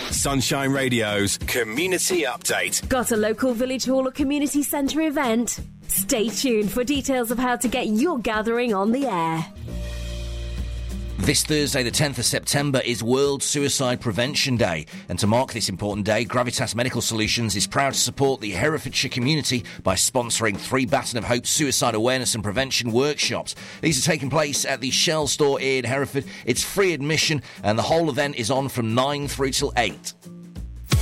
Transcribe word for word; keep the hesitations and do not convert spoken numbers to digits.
Sunshine Radio's Community Update. Got a local village hall or community centre event? Stay tuned for details of how to get your gathering on the air. This Thursday, the tenth of September, is World Suicide Prevention Day. And to mark this important day, Gravitas Medical Solutions is proud to support the Herefordshire community by sponsoring three Baton of Hope suicide awareness and prevention workshops. These are taking place at the Shell store in Hereford. It's free admission and the whole event is on from nine through till eight.